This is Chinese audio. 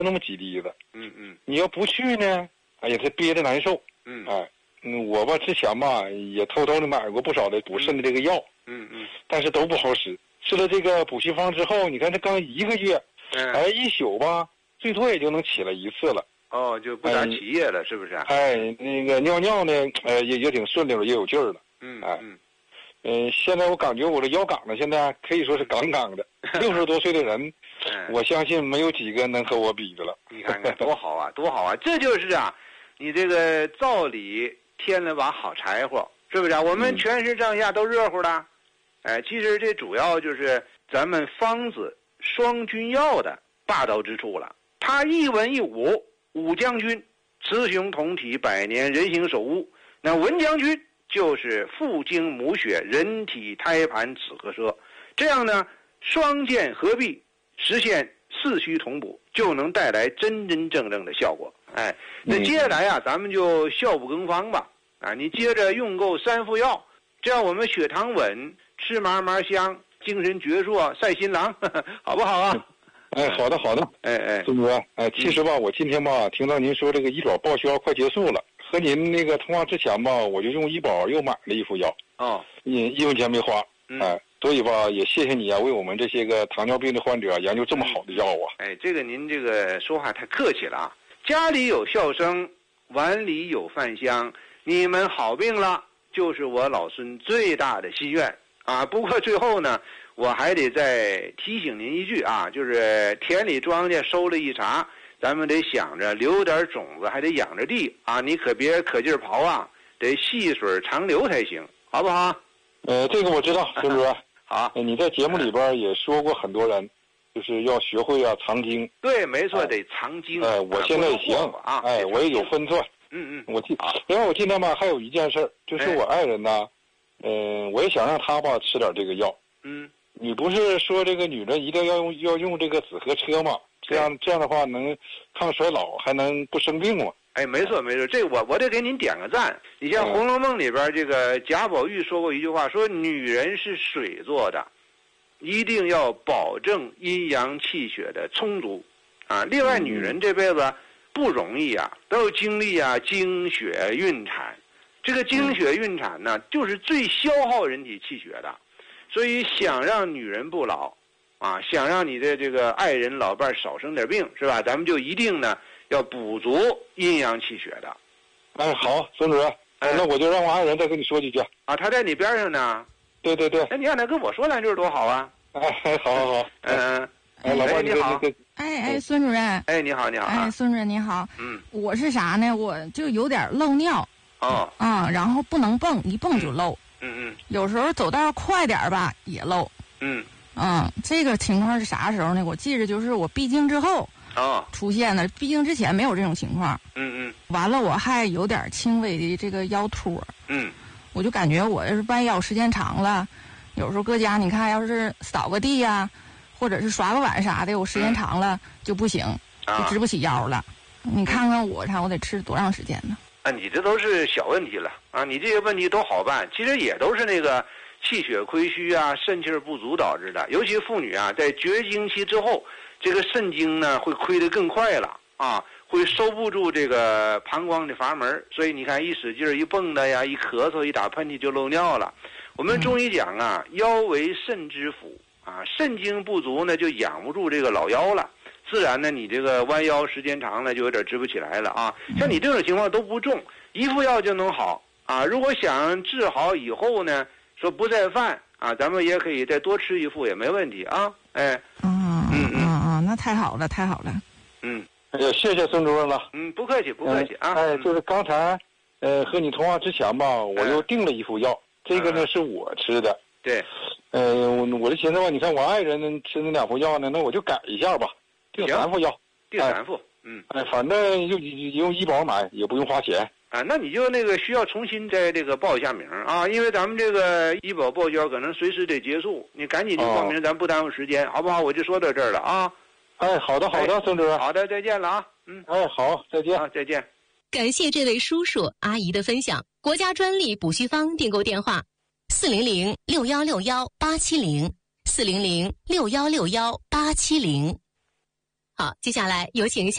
那么几滴子。你要不去呢，哎呀，他憋着难受。我吧之前吧也偷偷的买过不少的补肾的这个药。但是都不好使。吃了这个补气方之后，你看这刚1个月，一宿吧，最多也就能起来1次了。 就不咋起夜了，是不是？ 那个尿尿呢，也挺顺溜，也有劲儿了。现在我感觉我这腰杆子现在可以说是杠杠的。60多岁的人，我相信没有几个能和我比的了。 你看看多好啊，多好啊！这就是啊，你这个灶里添了把好柴火，是不是啊？我们全身上下都热乎的。其实这主要就是咱们方子双君药的霸道之处了。他一文一武，武将军雌雄同体，百年人形首物。那文将军就是父精母血，人体胎盘子和奢。这样呢，双剑合璧，实现四虚同补，就能带来真真正正的效果。那接下来啊，咱们就效不更方吧。你接着用够3副药，这样我们血糖稳，吃嘛嘛香，精神矍铄赛新郎，好不好啊？ 好的好的。孙主任，其实吧，我今天吧听到您说这个医保报销快结束了，和您那个通话之前吧，我就用医保又买了1副药。1文钱没花。所以吧，也谢谢你啊，为我们这些个糖尿病的患者研究这么好的药啊。 这个您这个说话太客气了啊！家里有笑声，碗里有饭香，你们好病了，就是我老孙最大的心愿啊！不过最后呢，我还得再提醒您一句啊，就是田里庄稼收了一茬，咱们得想着留点种子，还得养着地啊！你可别可劲儿刨啊，得细水长流才行，好不好？ 这个我知道，孙主任。 好， 你在节目里边也说过，很多人就是要学会啊藏经。 对，没错，得藏经。 我现在也行啊，我也有分寸。另外我今天吧还有一件事，就是我爱人呢，我也想让他吧吃点这个药。你不是说这个女人一定要用这个紫河车吗？这样的话能抗衰老，还能不生病吗？ 没错，这我得给您点个赞。你像《红楼梦》里边这个贾宝玉说过一句话，说女人是水做的，一定要保证阴阳气血的充足啊。另外，女人这辈子不容易啊，都要经历啊经血孕产。这个经血孕产呢，就是最消耗人体气血的。所以想让女人不老啊，想让你的这个爱人老伴少生点病，是吧？咱们就一定呢要补足阴阳气血的。 好，孙主任，那我就让我爱人再跟你说几句啊。他在你边上呢。对。你让他跟我说2句多好啊。 好。老伴你好。 孙主任。 你好。 孙主任你好。我是啥呢？我就有点漏尿。然后不能蹦，一蹦就漏。有时候走道快点吧也漏。这个情况是啥时候呢？我记着就是我闭经之后出现的，闭经之前没有这种情况。完了我还有点轻微的这个腰突。我就感觉我要是弯腰时间长了，有时候搁家你看要是扫个地呀，或者是刷个碗啥的，我时间长了就不行，就直不起腰了。你看看我得吃多长时间呢？ 你这都是小问题了啊！你这些问题都好办，其实也都是那个气血亏虚啊、肾气不足导致的。尤其妇女啊，在绝经期之后，这个肾精呢会亏得更快了啊，会收不住这个膀胱的阀门，所以你看一使劲一蹦的呀，一咳嗽一打喷嚏就漏尿了。我们中医讲啊，腰为肾之府啊，肾精不足呢就养不住这个老腰了。自然呢，你这个弯腰时间长了就有点直不起来了啊。像你这种情况都不重，1副药就能好啊。如果想治好以后呢，说不再犯啊，咱们也可以再多吃1副也没问题啊。 那太好了。 谢谢孙主任了。 不客气啊。 就是刚才和你通话之前吧，我又订了1副药，这个呢是我吃的。 对。 我就寻思吧，你看我爱人吃那2副药呢，那我就改一下吧。订3副药， 订3副， 反正用医保买也不用花钱啊。那你就那个需要重新再这个报一下名啊，因为咱们这个医保报销可能随时得结束，你赶紧就报名，咱不耽误时间，好不好？我就说到这儿了啊。 好的，孙主任。 好的，再见了啊。 好，再见。 再见。 感谢这位叔叔阿姨的分享。国家专利补虚方订购电话：400-6161-870，400-6161-870。 好，接下来有请